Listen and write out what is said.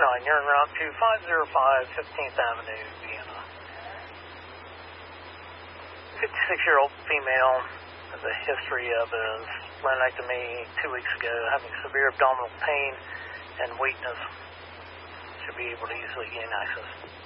fine. You're en route to 505 15th Avenue, Vienna. 56-year-old female has a history of a splenectomy 2 weeks ago, having severe abdominal pain and weakness. Should be able to easily gain access.